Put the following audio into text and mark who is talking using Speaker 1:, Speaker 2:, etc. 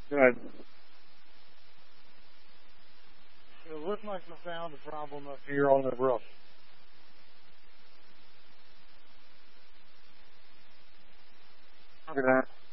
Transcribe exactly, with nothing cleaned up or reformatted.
Speaker 1: Good.
Speaker 2: It looks like we found a problem up here on the roof.
Speaker 1: Look at that.